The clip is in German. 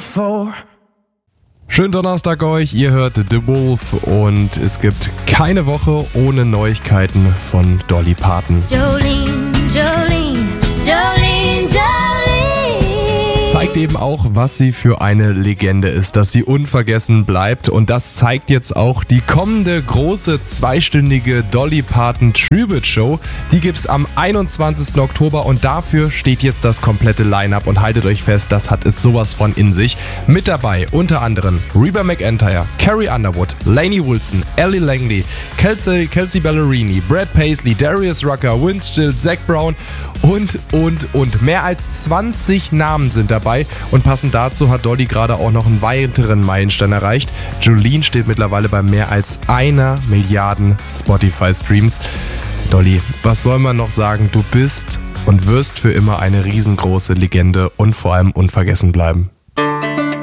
before. Schönen Donnerstag euch, ihr hört The Wolf und es gibt keine Woche ohne Neuigkeiten von Dolly Parton. Jolene, Jolene, Jolene, Jolene. Zeigt eben auch, was sie für eine Legende ist, dass sie unvergessen bleibt, und das zeigt jetzt auch die kommende große zweistündige Dolly Parton Tribute Show. Die gibt's am 21. Oktober und dafür steht jetzt das komplette Line-Up und haltet euch fest, das hat es sowas von in sich. Mit dabei unter anderem Reba McEntire, Carrie Underwood, Lainey Wilson, Ellie Langley, Kelsey Ballerini, Brad Paisley, Darius Rucker, Vince Gill, Zac Brown und. Mehr als 20 Namen sind dabei und passend dazu hat Dolly gerade auch noch einen weiteren Meilenstein erreicht. Jolene steht mittlerweile bei mehr als 1 Milliarde Spotify-Streams. Dolly, was soll man noch sagen? Du bist und wirst für immer eine riesengroße Legende und vor allem unvergessen bleiben.